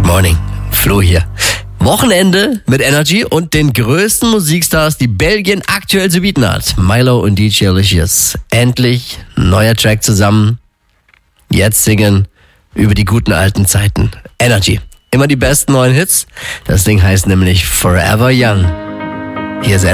Morning, Flo hier. Wochenende mit Energy und den größten Musikstars, die Belgien aktuell zu bieten hat. Milo und DJ Alicious. Endlich neuer Track zusammen. Jetzt singen über die guten alten Zeiten. Energy. Immer die besten neuen Hits. Das Ding heißt nämlich Forever Young. Hier ist Energy.